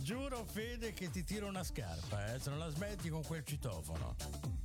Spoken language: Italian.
Giuro, Fede, che ti tiro una scarpa, se non la smetti con quel citofono.